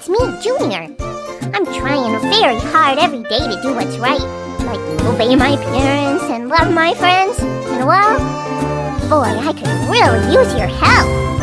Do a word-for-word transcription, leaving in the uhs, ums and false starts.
it's me, Junior. I'm trying very hard every day to do what's right, like obey my parents and love my friends. And well, boy, I could really use your help.